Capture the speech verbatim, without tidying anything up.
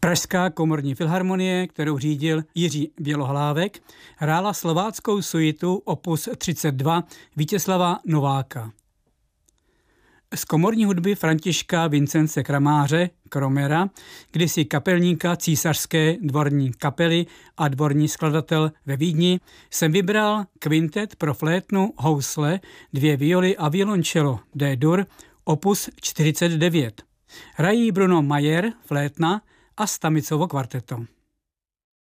Pražská komorní filharmonie, kterou řídil Jiří Bělohlávek, hrála slováckou suitu opus třicet dva Vítězslava Nováka. Z komorní hudby Františka Vincence Kramáře, Kromera, kdysi kapelníka císařské dvorní kapely a dvorní skladatel ve Vídni, jsem vybral kvintet pro flétnu, housle, dvě violy a violoncello D-dur, opus čtyřicet devět. Hrají Bruno Mayer, flétna, a Stamicovo kvarteto.